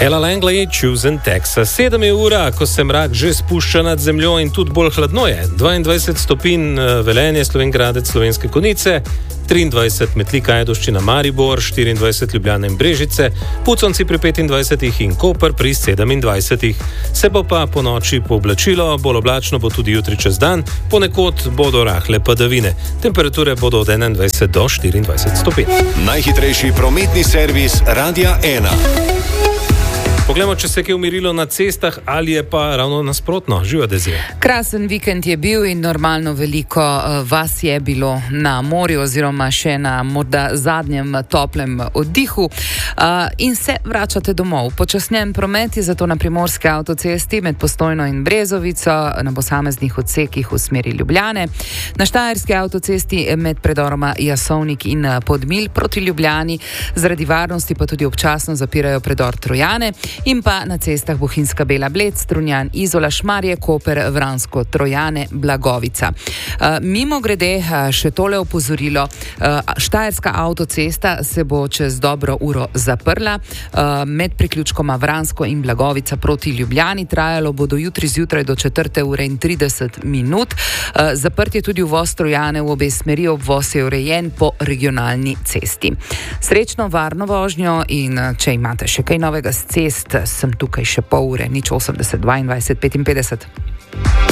Ella Langley, Choosing Texas. 7 je ura, ko se mrak že spušča nad zemljo in tudi bolj hladno je. 22 stopinj Velenje, Slovenj Gradec, Slovenske Konjice, 23 Metlika, Ajdovščina, Maribor, 24 Ljubljana in Brežice, Puconci pri 25 in Koper pri 27. Se bo pa po noči pooblačilo, bolj oblačno bo tudi jutri čez dan, ponekod bodo rahle padavine. Temperature bodo od 21 do 24 stopinj. Najhitrejši prometni servis Radia 1. Poglejmo, če se je umirilo na cestah ali je pa ravno nasprotno. Živa Dezija. Krasen vikend je bil in normalno veliko vas je bilo na morju oziroma še na morda zadnjem toplem oddihu in se vračate domov. Počasnjen promet je zato na primorski avtocesti med Postojno in Brezovico na posameznih odsekih v smeri Ljubljane, na štajerski avtocesti med predoroma Jasovnik in Podmilj proti Ljubljani, zaradi varnosti pa tudi občasno zapirajo predor Trojane, in pa na cestah Bohinjska Bela Bled, Strunjan, Izola, Šmarje, Koper, Vransko, Trojane, Blagovica. Mimo grede še tole opozorilo, štajerska avtocesta se bo čez dobro uro zaprla, med priključkoma Vransko in Blagovica proti Ljubljani, trajalo bo do jutri zjutraj do 4:30 minut. Zaprt je tudi uvoz Trojane v obe smeri, obvoz je urejen po regionalni cesti. Srečno, varno vožnjo in če imate še kaj novega s cest, sem tukaj še pol ure, 080 22 55.